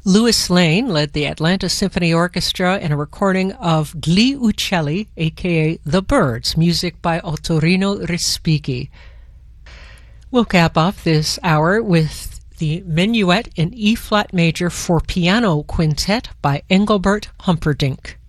Louis Lane led the Atlanta Symphony Orchestra in a recording of Gli Uccelli, aka The Birds, music by Ottorino Respighi. We'll cap off this hour with the Minuet in E-flat major for piano quintet by Engelbert Humperdinck.